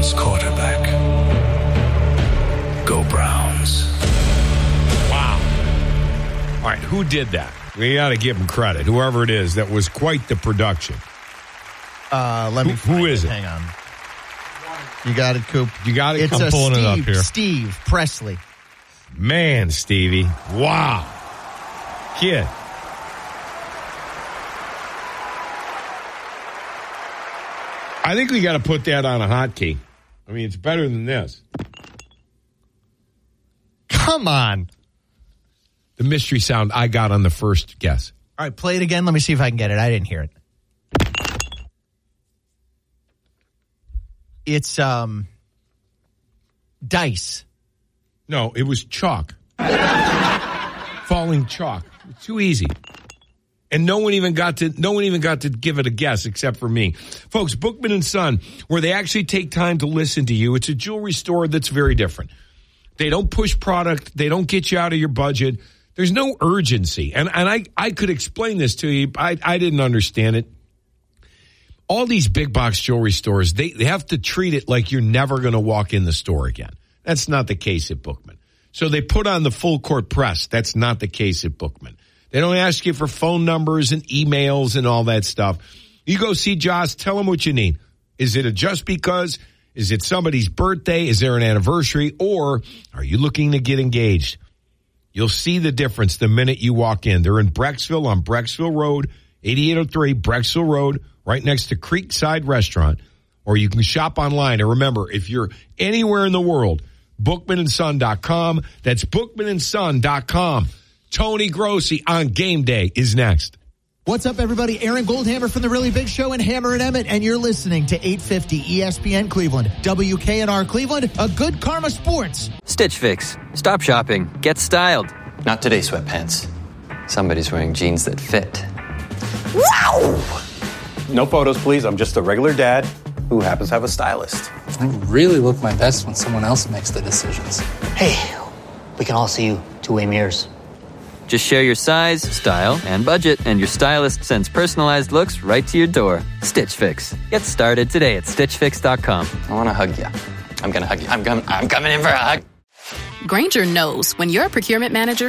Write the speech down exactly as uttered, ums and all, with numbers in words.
Browns quarterback. Go Browns. Wow. All right, who did that? We got to give him credit. Whoever it is, that was quite the production. Uh, let me Who, who is it? Hang on. You got it, Coop. You got it? It's I'm a pulling Steve, it up here. Steve Presley. Man, Stevie. Wow. Kid. I think we got to put that on a hotkey. I mean, it's better than this. Come on. The mystery sound I got on the first guess. All right, play it again. Let me see if I can get it. I didn't hear it. It's um, dice. No, it was chalk. Falling chalk. It's too easy. And no one even got to no one even got to give it a guess except for me. Folks, Bookman and Son, where they actually take time to listen to you. It's a jewelry store that's very different. They don't push product. They don't get you out of your budget. There's no urgency. And and I, I could explain this to you. I, I didn't understand it. All these big box jewelry stores, they, they have to treat it like you're never going to walk in the store again. That's not the case at Bookman. So they put on the full court press. That's not the case at Bookman. They don't ask you for phone numbers and emails and all that stuff. You go see Josh, tell them what you need. Is it a just because? Is it somebody's birthday? Is there an anniversary? Or are you looking to get engaged? You'll see the difference the minute you walk in. They're in Brecksville on Brecksville Road, eighty-eight oh three Brecksville Road, right next to Creekside Restaurant. Or you can shop online. And remember, if you're anywhere in the world, bookman and son dot com. That's bookman and son dot com. Tony Grossi on Game Day is next. What's up, everybody? Aaron Goldhammer from The Really Big Show and Hammer and Emmett, and you're listening to eight fifty E S P N Cleveland, W K N R Cleveland, a Good Karma Sports. Stitch Fix. Stop shopping. Get styled. Not today, sweatpants. Somebody's wearing jeans that fit. Wow! No photos, please. I'm just a regular dad who happens to have a stylist. I really look my best when someone else makes the decisions. Hey, we can all see you two-way mirrors. Just share your size, style, and budget, and your stylist sends personalized looks right to your door. Stitch Fix. Get started today at stitch fix dot com. I want to hug you. I'm going to hug you. I'm, com- I'm coming in for a hug. Grainger knows when you're a procurement manager